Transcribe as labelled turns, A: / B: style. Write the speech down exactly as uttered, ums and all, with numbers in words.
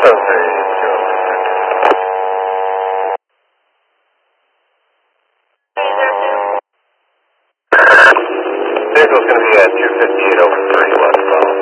A: Vehicle's going to be at two fifty-eight over three, let's go.